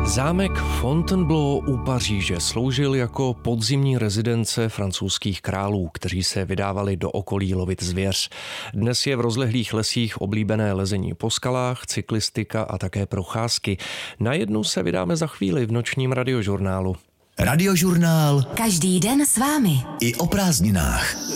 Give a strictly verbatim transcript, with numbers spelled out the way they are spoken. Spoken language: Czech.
Zámek Fontainebleau u Paříže sloužil jako podzimní rezidence francouzských králů, kteří se vydávali do okolí lovit zvěř. Dnes je v rozlehlých lesích oblíbené lezení po skalách, cyklistika a také procházky. Na jednu se vydáme za chvíli v nočním radiožurnálu. Radiožurnál. Každý den s vámi. I o prázdninách.